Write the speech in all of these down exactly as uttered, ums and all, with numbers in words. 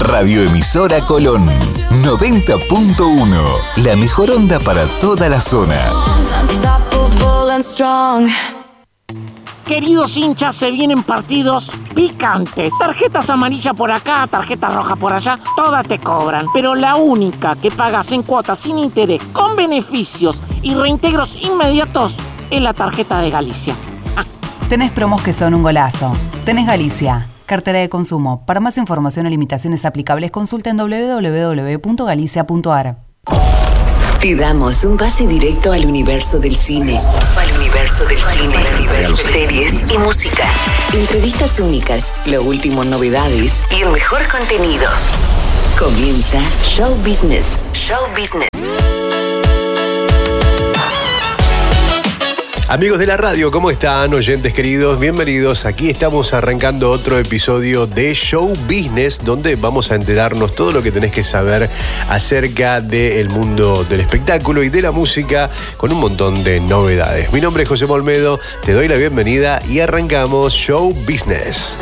Radioemisora Colón, noventa punto uno. La mejor onda para toda la zona. Queridos hinchas, se vienen partidos picantes. Tarjetas amarillas por acá, tarjeta roja por allá, todas te cobran. Pero la única que pagas en cuotas sin interés, con beneficios y reintegros inmediatos, es la tarjeta de Galicia. Ah. Tenés promos que son un golazo. Tenés Galicia, cartera de consumo. Para más información o limitaciones aplicables, consulta en doble u doble u doble u punto galicia punto a r. Te damos un pase directo al universo del cine. Al universo del cine, series y música. Entrevistas únicas, lo último en novedades y el mejor contenido. Comienza Show Business. Show Business. Amigos de la radio, ¿cómo están? Oyentes queridos, bienvenidos. Aquí estamos arrancando otro episodio de Show Business, donde vamos a enterarnos todo lo que tenés que saber acerca del mundo del espectáculo y de la música, con un montón de novedades. Mi nombre es José Olmedo, te doy la bienvenida y arrancamos Show Business.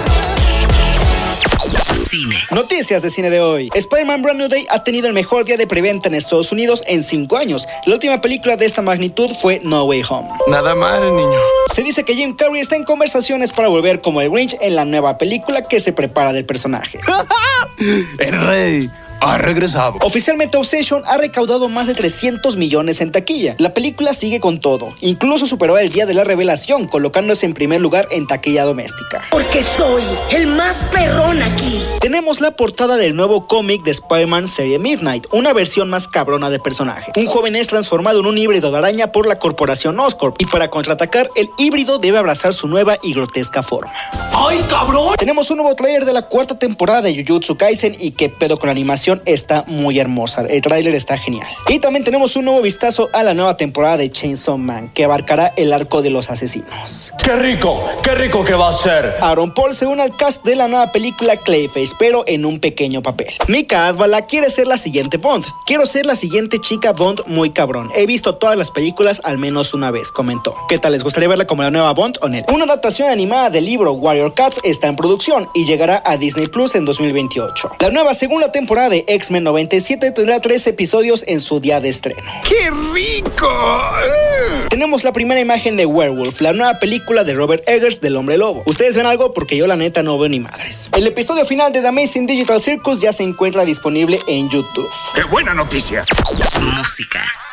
Cine. Noticias de cine de hoy. Spider-Man Brand New Day ha tenido el mejor día de preventa en Estados Unidos en cinco años. La última película de esta magnitud fue No Way Home. Nada mal, niño. Se dice que Jim Carrey está en conversaciones para volver como el Grinch en la nueva película que se prepara del personaje. El rey ha regresado. Oficialmente Obsession ha recaudado más de trescientos millones en taquilla. La película sigue con todo. Incluso superó el día de la revelación, colocándose en primer lugar en taquilla doméstica. Porque soy el más perrón aquí. Tenemos la portada del nuevo cómic de Spider-Man serie Midnight, una versión más cabrona del personaje. Un joven es transformado en un híbrido de araña por la corporación Oscorp, y para contraatacar, el híbrido debe abrazar su nueva y grotesca forma. ¡Ay, cabrón! Tenemos un nuevo tráiler de la cuarta temporada de Jujutsu Kaisen, y qué pedo con la animación, está muy hermosa. El tráiler está genial. Y también tenemos un nuevo vistazo a la nueva temporada de Chainsaw Man, que abarcará el arco de los asesinos. ¡Qué rico! ¡Qué rico que va a ser! Aaron Paul se une al cast de la nueva película Clayface, pero en un pequeño papel. Mika Advala quiere ser la siguiente Bond. Quiero ser la siguiente chica Bond muy cabrón. He visto todas las películas al menos una vez, comentó. ¿Qué tal? ¿Les gustaría verla como la nueva Bond o no? Una adaptación animada del libro Warrior Cats está en producción y llegará a Disney Plus en dos mil veintiocho. La nueva segunda temporada de X-Men noventa y siete tendrá tres episodios en su día de estreno. ¡Qué rico! Tenemos la primera imagen de Werewolf, la nueva película de Robert Eggers del Hombre Lobo. ¿Ustedes ven algo? Porque yo la neta no veo ni madres. El episodio final de The Amazing Digital Circus ya se encuentra disponible en YouTube. ¡Qué buena noticia! Música.